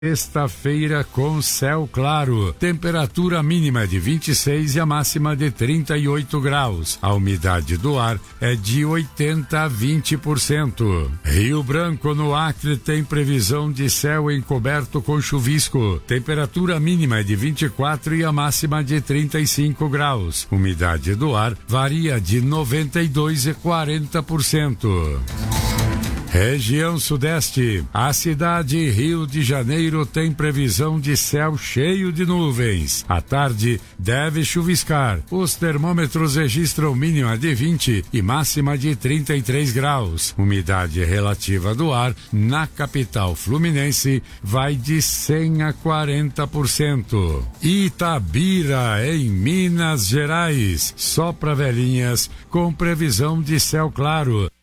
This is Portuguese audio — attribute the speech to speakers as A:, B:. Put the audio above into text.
A: Sexta-feira com céu claro, temperatura mínima de 26 e a máxima de 38 graus. A umidade do ar é de 80 a 20%. Rio Branco, no Acre, tem previsão de céu encoberto com chuvisco. Temperatura mínima é de 24 e a máxima de 35 graus. Umidade do ar varia de 92 e 40%. Região Sudeste, a cidade Rio de Janeiro tem previsão de céu cheio de nuvens. À tarde deve chuviscar. Os termômetros registram mínima de 20 e máxima de 33 graus. Umidade relativa do ar na capital fluminense vai de 100 a 40%. Itabira, em Minas Gerais, só para velhinhas, com previsão de céu claro.